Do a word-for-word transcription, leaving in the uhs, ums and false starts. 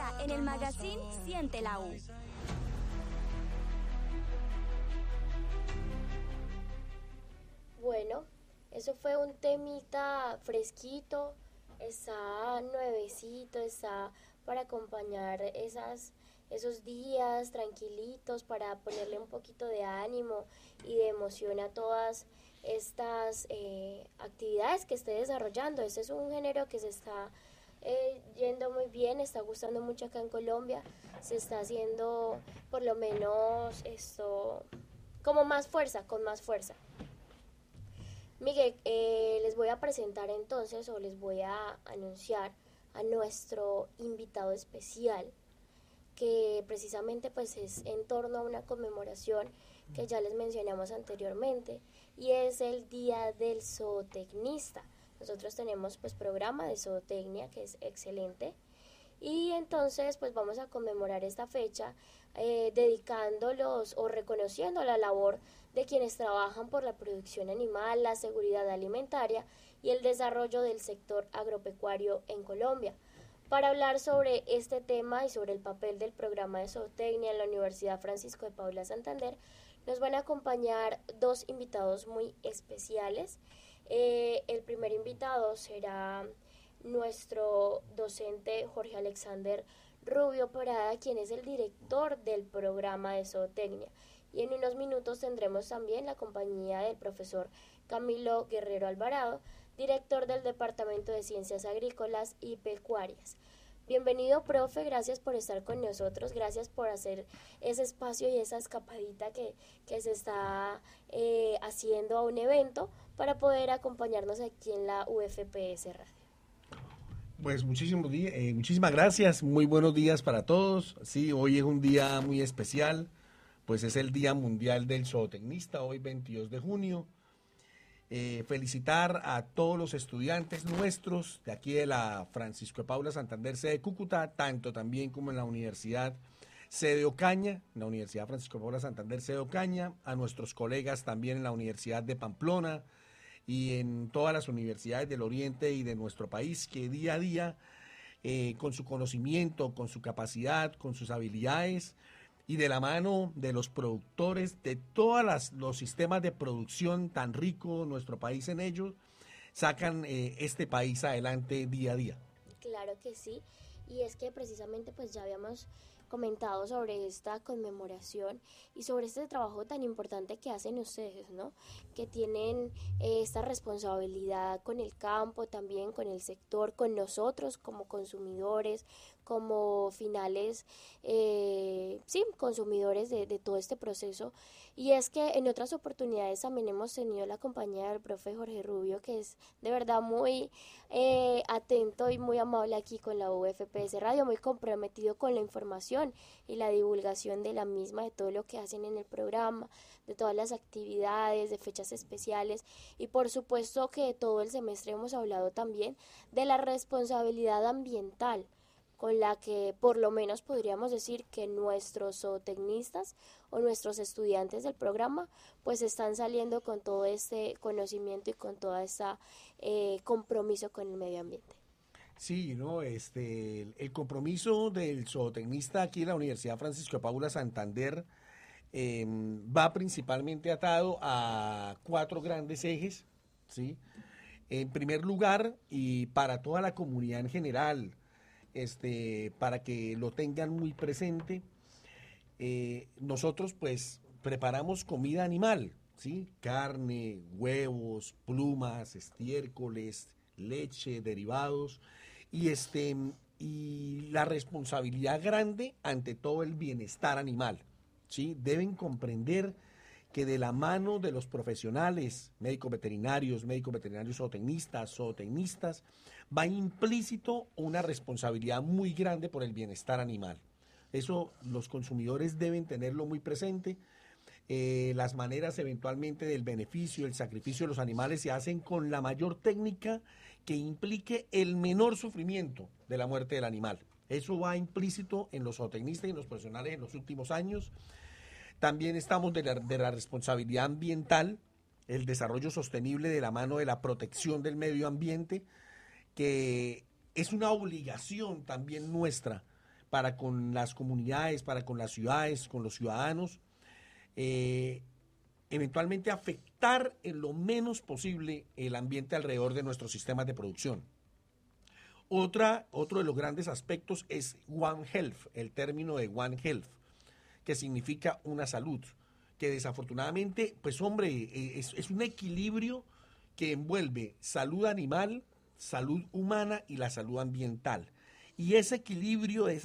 Ahora en el magazine Siente la U. Bueno, eso fue un temita fresquito, está nuevecito, está para acompañar esas, esos días tranquilitos, para ponerle un poquito de ánimo y de emoción a todas estas eh, actividades que esté desarrollando. Este es un género que se está eh, yendo muy bien, está gustando mucho acá en Colombia, se está haciendo por lo menos esto como más fuerza, con más fuerza. Miguel, eh, les voy a presentar entonces o les voy a anunciar a nuestro invitado especial, que precisamente pues es en torno a una conmemoración que ya les mencionamos anteriormente, y es el Día del Zootecnista. Nosotros tenemos pues programa de zootecnia que es excelente, y entonces pues vamos a conmemorar esta fecha eh, dedicándolos o reconociendo la labor de quienes trabajan por la producción animal, la seguridad alimentaria y el desarrollo del sector agropecuario en Colombia. Para hablar sobre este tema y sobre el papel del programa de zootecnia en la Universidad Francisco de Paula Santander, nos van a acompañar dos invitados muy especiales. Eh, el primer invitado será nuestro docente Jorge Alexander Rubio Parada, quien es el director del programa de zootecnia. Y en unos minutos tendremos también la compañía del profesor Camilo Guerrero Alvarado, director del Departamento de Ciencias Agrícolas y Pecuarias. Bienvenido, profe, gracias por estar con nosotros, gracias por hacer ese espacio y esa escapadita que, que se está eh, haciendo a un evento para poder acompañarnos aquí en la U F P S Radio. Pues muchísimos días, eh, muchísimas gracias, muy buenos días para todos. Sí, hoy es un día muy especial, pues es el Día Mundial del Zootecnista, hoy veintidós de junio. Eh, felicitar a todos los estudiantes nuestros de aquí de la Francisco de Paula Santander, sede de Cúcuta, tanto también como en la Universidad sede de Ocaña, en la Universidad Francisco de Paula Santander, sede de Ocaña, a nuestros colegas también en la Universidad de Pamplona y en todas las universidades del Oriente y de nuestro país, que día a día, eh, con su conocimiento, con su capacidad, con sus habilidades, y de la mano de los productores, de todos los sistemas de producción tan rico nuestro país en ellos, sacan eh, este país adelante día a día. Claro que sí, y es que precisamente pues ya habíamos comentado sobre esta conmemoración y sobre este trabajo tan importante que hacen ustedes, ¿no? Que tienen eh, esta responsabilidad con el campo, también con el sector, con nosotros como consumidores, como finales, eh, sí, consumidores de, de todo este proceso. Y es que en otras oportunidades también hemos tenido la compañía del profe Jorge Rubio, que es de verdad muy eh, atento y muy amable aquí con la U F P S Radio, muy comprometido con la información y la divulgación de la misma, de todo lo que hacen en el programa, de todas las actividades, de fechas especiales, y por supuesto que todo el semestre hemos hablado también de la responsabilidad ambiental con la que por lo menos podríamos decir que nuestros zootecnistas o nuestros estudiantes del programa pues están saliendo con todo este conocimiento y con todo este eh, compromiso con el medio ambiente. Sí, no, este, el, el compromiso del zootecnista aquí en la Universidad Francisco de Paula Santander eh, va principalmente atado a cuatro grandes ejes, ¿sí? En primer lugar, y para toda la comunidad en general, este, para que lo tengan muy presente, eh, nosotros pues preparamos comida animal, ¿sí? Carne, huevos, plumas, estiércoles, leche, derivados, y este y la responsabilidad grande ante todo el bienestar animal, ¿sí? Deben comprender que de la mano de los profesionales, médicos veterinarios, médicos veterinarios zootecnistas, zootecnistas, va implícito una responsabilidad muy grande por el bienestar animal. Eso los consumidores deben tenerlo muy presente. Eh, las maneras eventualmente del beneficio, el sacrificio de los animales se hacen con la mayor técnica que implique el menor sufrimiento de la muerte del animal. Eso va implícito en los zootecnistas y en los profesionales en los últimos años. También estamos de la, de la responsabilidad ambiental, el desarrollo sostenible de la mano de la protección del medio ambiente, que es una obligación también nuestra para con las comunidades, para con las ciudades, con los ciudadanos, eh, eventualmente afectar en lo menos posible el ambiente alrededor de nuestros sistemas de producción. Otra, otro de los grandes aspectos es One Health, el término de One Health, que significa una salud, que desafortunadamente, pues hombre, es, es un equilibrio que envuelve salud animal, salud humana y la salud ambiental. Y ese equilibrio de esas